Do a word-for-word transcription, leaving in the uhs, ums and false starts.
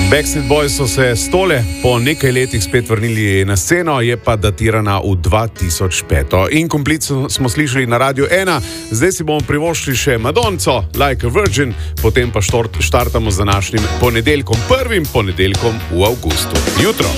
Backstreet Boys so se stole po nekaj letih spet vrnili na sceno, je pa datirana v dva tisoč pet. In Komplet smo slišali na Radiu ena, zdaj si bomo privoščili še Madonco, Like a Virgin, potem pa štort, štartamo z današnjim ponedeljkom, prvim ponedeljkom v avgustu. Jutro.